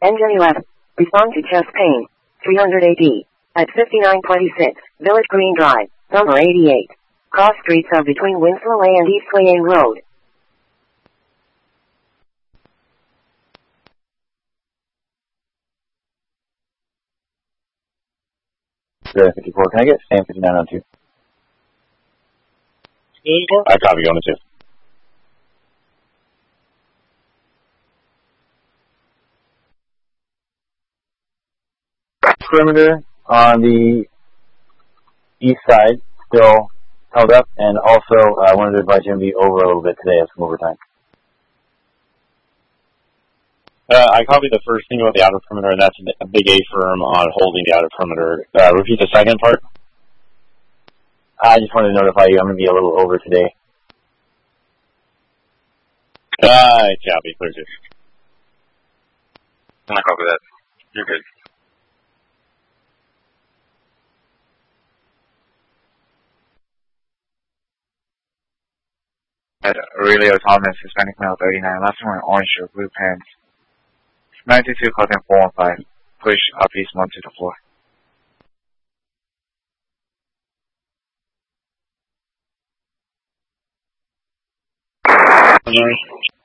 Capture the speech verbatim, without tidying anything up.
Engine eleven. Respond to chest pain. three hundred A D. At fifty-nine twenty-six, Village Green Drive, number eighty-eight. Cross streets of between Winslow Way and Eastway Road. zero fifty-four, can I get Sam fifty-nine on two? I copy going to two. Perimeter on the east side still held up, and also I uh, wanted to advise you to be over a little bit today of some overtime. Uh, I copied the first thing about the outer perimeter, and that's a big A firm on holding the outer perimeter. Uh, repeat the second part. I just wanted to notify you I'm going to be a little over today. Uh, copy, clear two. I copy that. You're good. At Really Autonomous Hispanic Male thirty-nine, last one orange or blue pants. ninety-two Cotton four one five. Push up east one to the floor. Nice.